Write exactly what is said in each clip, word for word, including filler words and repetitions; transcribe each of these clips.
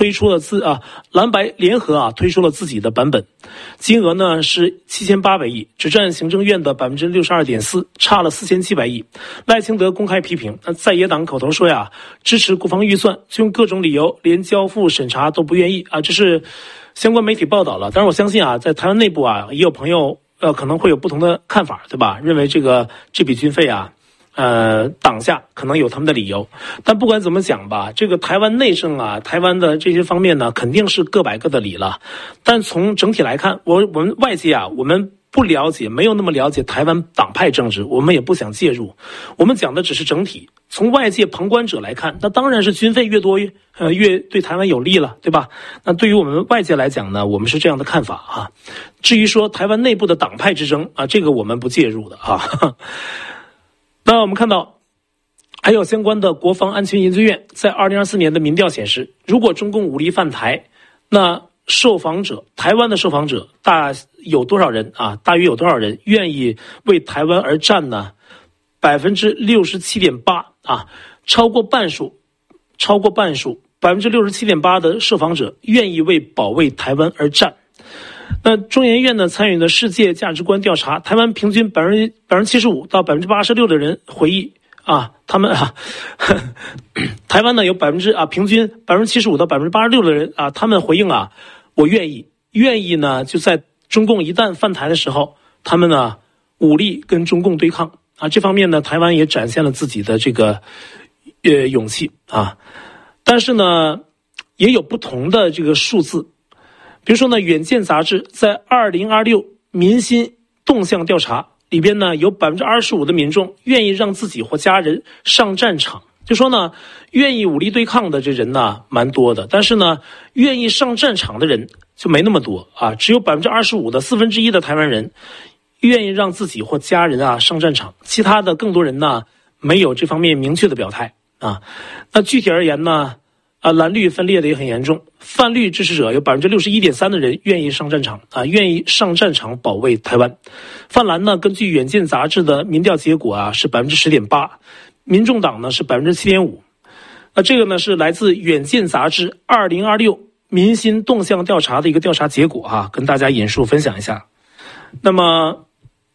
推出了自啊蓝白联合啊推出了自己的版本，金额呢是七千八百亿，只占行政院的百分之六十二点四，差了四千七百亿。赖清德公开批评，那在野党口头说呀支持国防预算，就用各种理由连交付审查都不愿意啊，这是相关媒体报道了。当然我相信啊，在台湾内部啊也有朋友呃可能会有不同的看法，对吧？认为这个这笔军费啊。呃，党下可能有他们的理由，但不管怎么讲吧，这个台湾内政啊，台湾的这些方面呢，肯定是各摆各的理了。但从整体来看，我我们外界啊，我们不了解，没有那么了解台湾党派政治，我们也不想介入。我们讲的只是整体。从外界旁观者来看，那当然是军费越多越呃越对台湾有利了，对吧？那对于我们外界来讲呢，我们是这样的看法啊。至于说台湾内部的党派之争啊，这个我们不介入的啊。那我们看到还有相关的国防安全研究院在二零二四年的民调显示，如果中共武力犯台，那受访者台湾的受访者大有多少人啊？大约有多少人愿意为台湾而战呢？百分之六十七点八啊，超过半数，超过半数，百分之六十七点八的受访者愿意为保卫台湾而战。那中研院呢参与的世界价值观调查，台湾平均百分之百分之七十五到百分之八十六的人回忆啊，他们啊，呵呵台湾呢有百分之啊平均百分之七十五到百分之八十六的人啊，他们回应啊，我愿意，愿意呢就在中共一旦犯台的时候，他们呢武力跟中共对抗啊，这方面呢台湾也展现了自己的这个呃勇气啊，但是呢也有不同的这个数字。比如说呢，《远见》杂志在二零二六民心动向调查里边呢，有百分之二十五的民众愿意让自己或家人上战场。就说呢，愿意武力对抗的这人呢，蛮多的，但是呢，愿意上战场的人就没那么多啊，只有百分之二十五的四分之一的台湾人愿意让自己或家人啊上战场，其他的更多人呢没有这方面明确的表态啊。那具体而言呢？啊，蓝绿分裂的也很严重，泛绿支持者有百分之六十一点三的人愿意上战场啊，愿意上战场保卫台湾。泛蓝呢，根据《远见》杂志的民调结果啊，是百分之十点八，民众党呢是百分之七点五。那这个呢是来自《远见》杂志二零二六民心动向调查的一个调查结果啊，跟大家引述分享一下。那么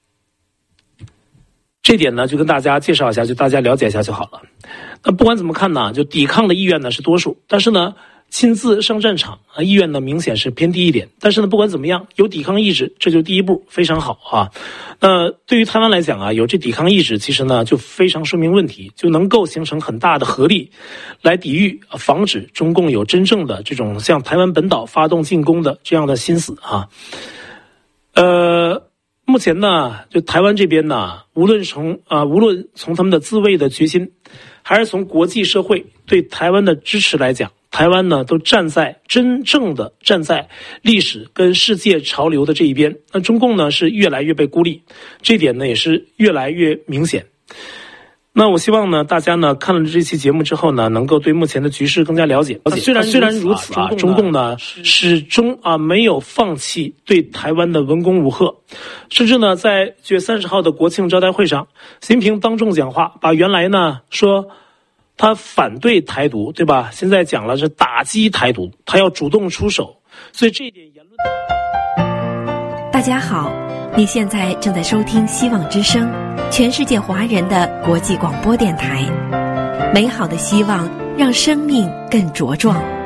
这点呢，就跟大家介绍一下，就大家了解一下就好了。那不管怎么看呢，就抵抗的意愿呢是多数，但是呢，亲自上战场啊，意愿呢明显是偏低一点。但是呢，不管怎么样，有抵抗意志，这就是第一步，非常好啊。那对于台湾来讲啊，有这抵抗意志，其实呢就非常说明问题，就能够形成很大的合力，来抵御、防止中共有真正的这种向台湾本岛发动进攻的这样的心思啊。呃。目前呢，就台湾这边呢，无论从啊、呃，无论从他们的自卫的决心，还是从国际社会对台湾的支持来讲，台湾呢都站在真正的站在历史跟世界潮流的这一边。那中共呢是越来越被孤立，这点呢也是越来越明显。那我希望呢，大家呢看了这期节目之后呢，能够对目前的局势更加了解。虽然虽然如此啊，中共呢始终啊没有放弃对台湾的文攻武吓，甚至呢在九月三十号的国庆招待会上，习近平当众讲话，把原来呢说他反对台独，对吧？现在讲了是打击台独，他要主动出手，所以这一点言论。 大家好，你现在正在收听希望之声，全世界华人的国际广播电台。美好的希望让生命更茁壮。